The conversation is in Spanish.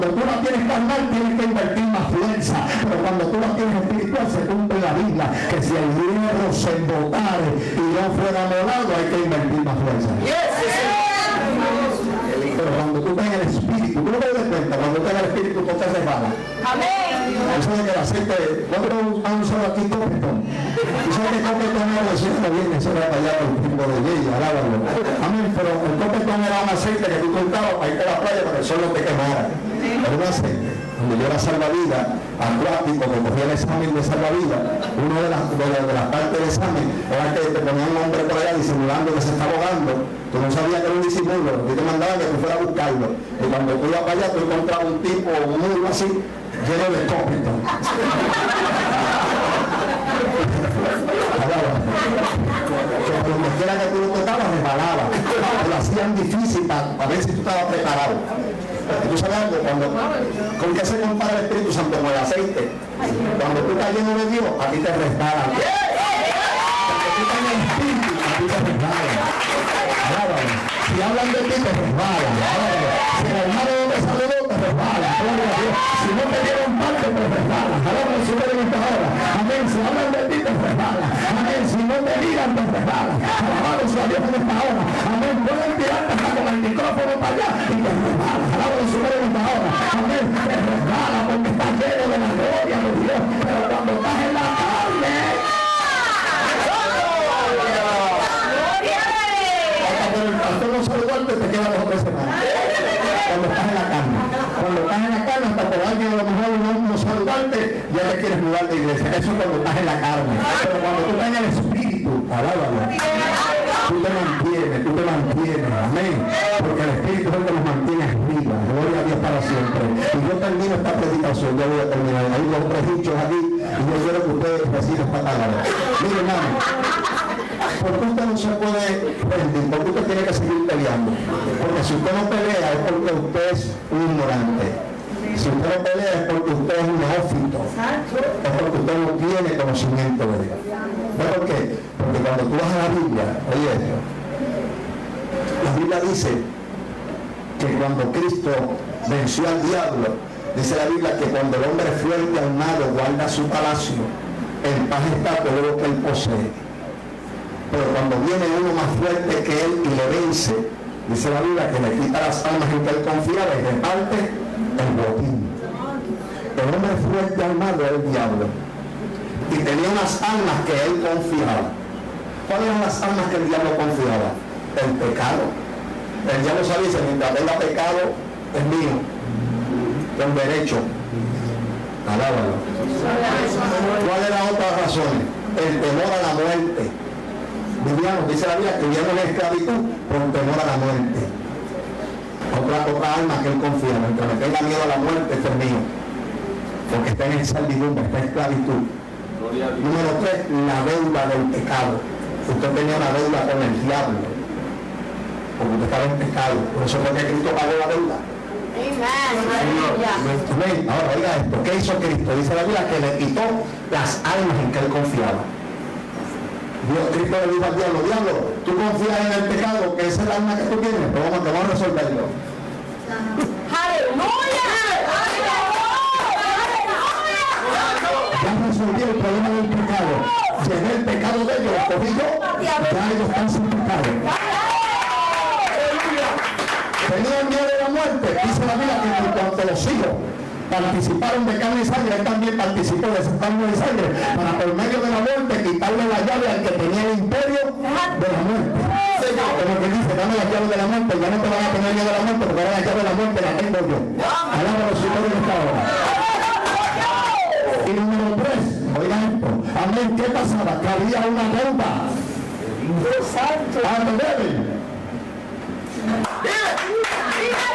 Cuando tú la tienes carnal, tienes que invertir más fuerza. Pero cuando tú la tienes espiritual, se cumple la Biblia que si el hierro se embotare y no fuera molado, hay que invertir más fuerza. Pero cuando tú estás en el espíritu, tú no te das cuenta, cuando tú estás en el espíritu, tú te resbalas. Amén. Eso de que el aceite, ¿cuánto han usado aquí copetón? ¿Tú sabes que copetón era eso no viene, eso era para allá el tipo de ley, alábalo. Amén, pero el copetón era un aceite que tú cortabas para irte a la playa para que el sol no te quemara. Era un aceite. Donde yo era salvavidas, acuático, que cogía el examen de salvavidas, una de las partes del examen era que te ponían un hombre por allá disimulando que se está ahogando. Tú no sabías que era un disimulo, y te mandaban que tú fueras a buscarlo. Y cuando tú ibas para allá, tú encontrabas un tipo, un mulo así, lleno de cópito. Que donde quiera que tú lo tocabas, resbalaba. Lo hacían difícil para ver si tú estabas preparado. Tú sabes algo, ¿con qué se compara el Espíritu Santo? Con el aceite. Cuando tú estás lleno de Dios, a ti te resbalan. Cuando tú estás en el Espíritu, a ti te resbalan. Si hablan de ti, te resbalan. Si el hermano no te saludó, te resbalan. Si no te dieron parte, te resbalan. Alabado su nombre en esta hora. Amén. Si hablan de ti, te resbalan. Amén. Si no te miran, te resbalan. Alabado su Dios en esta hora. Amén. Pueden tirarte hasta con el micrófono para allá y te resbalan. Alabado su nombre en esta hora. Amén. Te resbala porque estás lleno de la gloria de Dios. Pero cuando estás en la carne, el pastor no saludarte, te queda 2 o 3 semanas. Cuando estás en la carne. Cuando estás en la carne, hasta por alguien a lo mejor no saludarte, ya te quieres mudar de iglesia. Eso es cuando estás en la carne. Pero cuando tú estás en el espíritu, alábalo. Tú te mantienes, amén. Porque el espíritu es el que nos mantiene arriba. Gloria a Dios para siempre. Y yo termino esta predicación, yo voy a terminar. Hay 2 o 3 dichos aquí, y yo quiero que ustedes reciban esta palabra. Mire, hermano. Porque usted no se puede rendir, porque usted tiene que seguir peleando. Porque si usted no pelea es porque usted es un ignorante. Si usted no pelea es porque usted es un neófito. Es porque usted no tiene conocimiento de Dios. ¿Pero por qué? Porque cuando tú vas a la Biblia, oye esto, la Biblia dice que cuando Cristo venció al diablo, dice la Biblia que cuando el hombre fuerte armado guarda su palacio, en paz está todo lo que él posee. Pero cuando viene uno más fuerte que él y le vence, dice la Biblia que le quita las almas en que él confiaba y reparte el botín. El hombre fuerte armado era el diablo. Y tenía unas almas que él confiaba. ¿Cuáles eran las almas que el diablo confiaba? El pecado. El diablo sabía que mientras tenga pecado es mío. Con derecho. Alábalo. ¿Cuáles eran otras razones? El temor a la muerte. Vivíamos, dice la Biblia, que vivíamos en esclavitud por temor a la muerte. Otra alma que él confiaba, que me tenga miedo a la muerte, este es mío. Porque está en servidumbre, está en esclavitud. Número 3, la deuda del pecado. Usted tenía una deuda con el diablo. Porque usted estaba en pecado. Por eso fue que Cristo pagó la deuda. Amén. Ahora oiga esto, ¿qué hizo Cristo? Dice la Biblia que le quitó las almas en que él confiaba. Cristo le dijo al diablo, diablo, tú confías en el pecado, que es el alma que tú tienes, pero vamos a resolverlo. ¡Aleluya! Ya resolví el problema del pecado. Llevé el pecado de ellos, lo cogí yo, ya ellos están sin pecado. Tenían miedo de la muerte, dice la Biblia que en cuanto los hijos participaron de carne y sangre, él también participó de esa carne y sangre, para por medio de la muerte quitarle la llave al que tenía el imperio de la muerte. Como que dice, dame las llaves de la muerte, ya no te van a tener miedo de la muerte, porque ahora la llave de la muerte la tengo yo. Alábalo su nombre en esta hora. Y número 3, oigan esto, amén, ¿qué pasaba? Que había una deuda. ¡A lo deben!